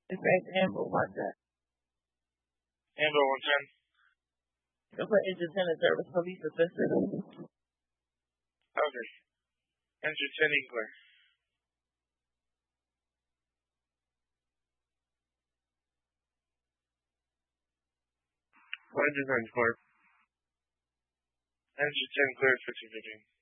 It's back to Amber. Watch that. Amber 110. Go for engine 10 and service police assistant. Okay. Engine 10 clear. Engine 10 clear. Engine 10 clear 1515.